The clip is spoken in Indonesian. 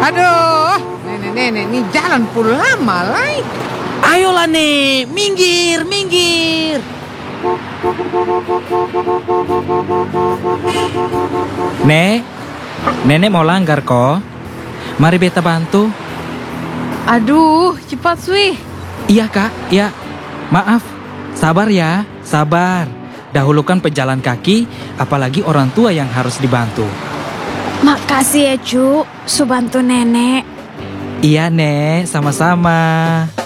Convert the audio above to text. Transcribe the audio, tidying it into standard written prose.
Aduh, nenek-nenek ini jalan pun lama, Lai. Ayolah, Nek, minggir, minggir. Nek, nenek mau langgar kok. Mari beta bantu. Aduh, cepat Sui. Iya, Kak, ya. Maaf, sabar ya, sabar. Dahulukan pejalan kaki, apalagi orang tua yang harus dibantu. Makasih ya, Cu. Su bantu nenek. Iya, Nek, sama-sama.